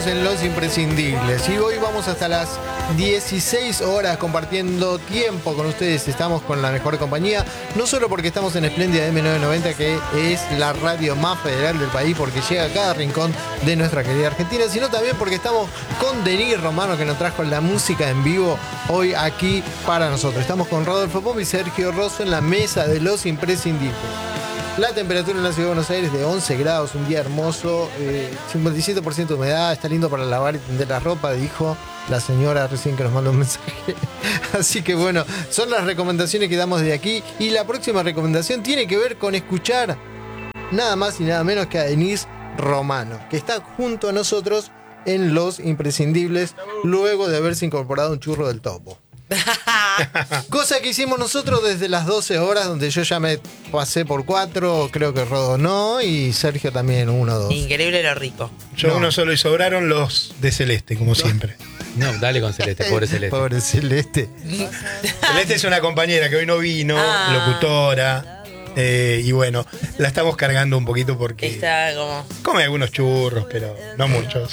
seguimos en Los Imprescindibles y hoy vamos hasta las 16 horas compartiendo tiempo con ustedes. Estamos con la mejor compañía, no solo porque estamos en Espléndida M990, que es la radio más federal del país, porque llega a cada rincón de nuestra querida Argentina, sino también porque estamos con Denis Romano, que nos trajo la música en vivo hoy aquí para nosotros. Estamos con Rodolfo Pombo y Sergio Rosso en la mesa de Los Imprescindibles. La temperatura en la ciudad de Buenos Aires de 11 grados, un día hermoso, 57% de humedad, está lindo para lavar y tender la ropa, dijo la señora recién que nos mandó un mensaje. Así que bueno, son las recomendaciones que damos de aquí. Y la próxima recomendación tiene que ver con escuchar nada más y nada menos que a Denis Romano, que está junto a nosotros en Los Imprescindibles, luego de haberse incorporado un churro del topo. Cosa que hicimos nosotros desde las 12 horas, donde yo ya me pasé por 4, creo que Rodo no, y Sergio también 1 o 2. Increíble lo rico. Yo no. Uno solo y sobraron los de Celeste, como siempre. No, dale con Celeste, pobre Celeste. Pobre Celeste. Celeste es una compañera que hoy no vino, locutora. Y bueno, la estamos cargando un poquito porque está como... come algunos churros, pero no muchos.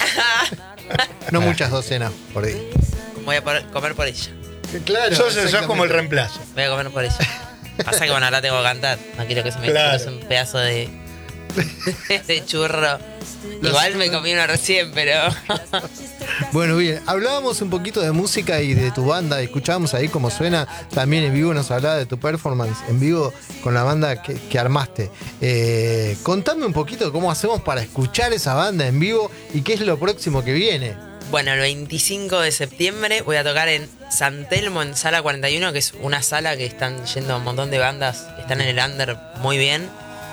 No muchas docenas por ahí. Voy a comer por ella. Claro, sos como el reemplazo. Voy a comer por ella. Pasa que bueno, ahora tengo que cantar. No quiero que se me cruce un pedazo de churro. Igual me comí uno recién, pero... Bueno, bien, hablábamos un poquito de música y de tu banda, escuchábamos ahí cómo suena, también en vivo nos hablaba de tu performance en vivo con la banda que armaste. Contame un poquito cómo hacemos para escuchar esa banda en vivo y qué es lo próximo que viene. Bueno, el 25 de septiembre voy a tocar en San Telmo, en Sala 41, que es una sala que están yendo un montón de bandas que están en el under muy bien.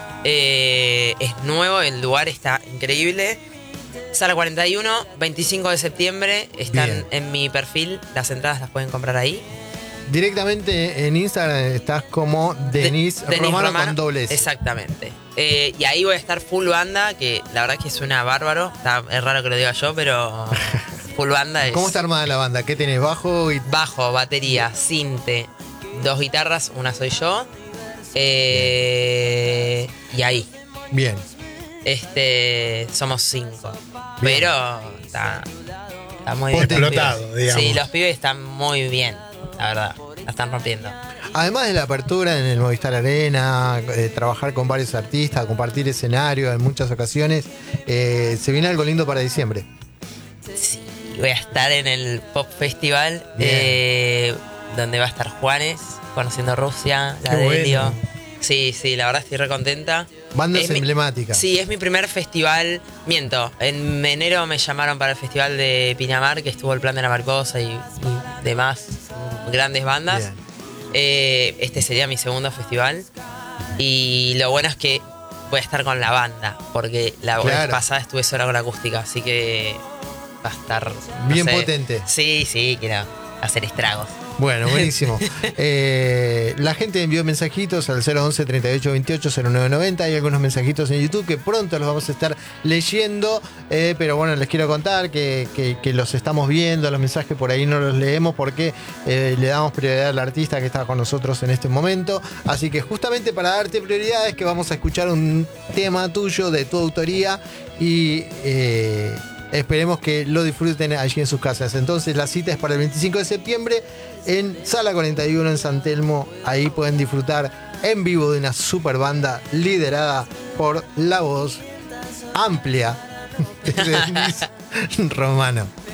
Es nuevo, el lugar está increíble. Sala 41, 25 de septiembre, están bien en mi perfil, las entradas las pueden comprar ahí. Directamente en Instagram estás como Denis Romano con doble S. Exactamente. Y ahí voy a estar full banda, que la verdad es que suena bárbaro. Es raro que lo diga yo, pero full banda es... ¿Cómo está armada la banda? ¿Qué tenés? ¿Bajo? Bajo, batería, sinte, 2 guitarras, una soy yo. Y ahí. Bien. Somos 5. Pero está muy bien. Explotado, digamos. Sí, los pibes están muy bien, la verdad. La están rompiendo. Además de la apertura en el Movistar Arena, trabajar con varios artistas, compartir escenario en muchas ocasiones, se viene algo lindo para diciembre. Sí, voy a estar en el Pop Festival, donde va a estar Juanes, Conociendo Rusia, la Delio. Bueno. Sí, la verdad estoy re contenta. Bandas emblemáticas. Sí, es mi primer festival. Miento, en enero me llamaron para el festival de Pinamar, que estuvo el Plan de la Mariposa y demás grandes bandas. Bien. Este sería mi segundo festival. Y lo bueno es que voy a estar con la banda, porque la vez pasada estuve sola con la acústica, así que va a estar bien potente. Sí, quiero hacer estragos. Bueno, buenísimo. La gente envió mensajitos al 011 38 28 0990. Hay algunos mensajitos en YouTube que pronto los vamos a estar leyendo. Pero bueno, les quiero contar que los estamos viendo. Los mensajes por ahí no los leemos porque le damos prioridad al artista que está con nosotros en este momento. Así que justamente para darte prioridad es que vamos a escuchar un tema tuyo de tu autoría y... esperemos que lo disfruten allí en sus casas. Entonces la cita es para el 25 de septiembre en Sala 41 en San Telmo. Ahí pueden disfrutar en vivo de una super banda liderada por la voz amplia de Denis Romano.